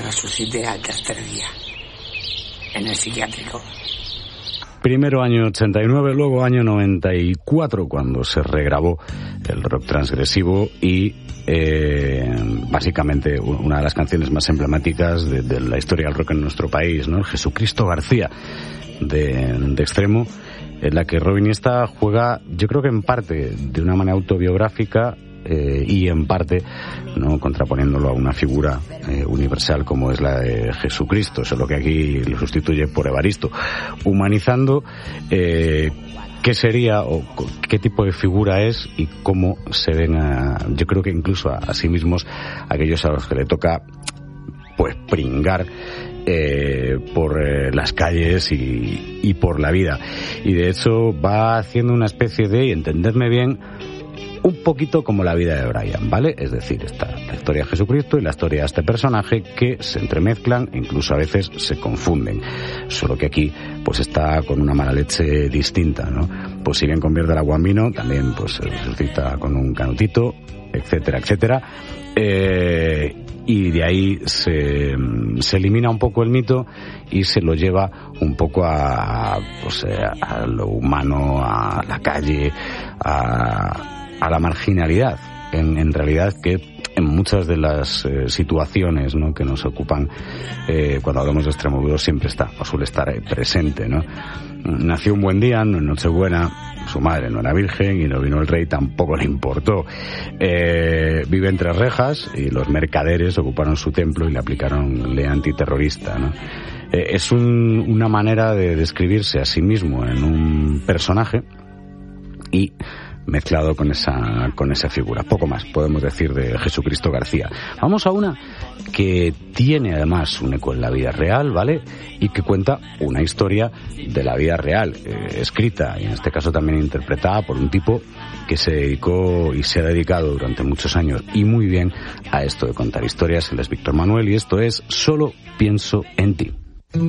resucité al tercer día en el psiquiátrico. Primero año 89, luego año 94, cuando se regrabó el rock transgresivo y básicamente una de las canciones más emblemáticas de la historia del rock en nuestro país, ¿no? Jesucristo García, de Extremo, en la que Robin Iniesta juega, yo creo que en parte de una manera autobiográfica y en parte, ¿no?, contraponiéndolo a una figura universal como es la de Jesucristo, solo que aquí lo sustituye por Evaristo, humanizando qué sería o qué tipo de figura es y cómo se ven, yo creo que incluso a sí mismos, aquellos a los que le toca pues pringar por las calles y por la vida. Y de hecho va haciendo una especie de, y entendedme bien, un poquito como la vida de Brian, ¿vale? Es decir, está la historia de Jesucristo y la historia de este personaje que se entremezclan e incluso a veces se confunden. Solo que aquí pues está con una mala leche distinta, ¿no? Pues si bien convierte el agua en vino, también pues se resucita con un canutito, etcétera, etcétera. Y de ahí se elimina un poco el mito y se lo lleva un poco a lo humano, a la calle, a la marginalidad, en realidad, que en muchas de las situaciones, ¿no?, que nos ocupan cuando hablamos de Extremoduro siempre está o suele estar presente, ¿no? Nació un buen día, en Nochebuena, su madre no era virgen y no vino el rey, tampoco le importó. Vive entre rejas y los mercaderes ocuparon su templo y le aplicaron ley antiterrorista, ¿no? Es una manera de describirse a sí mismo en un personaje y mezclado con esa figura. Poco más podemos decir de Jesucristo García. Vamos a una que tiene además un eco en la vida real, ¿vale? Y que cuenta una historia de la vida real, escrita y en este caso también interpretada por un tipo que se dedicó y se ha dedicado durante muchos años y muy bien a esto de contar historias. Él es Víctor Manuel y esto es Solo pienso en ti.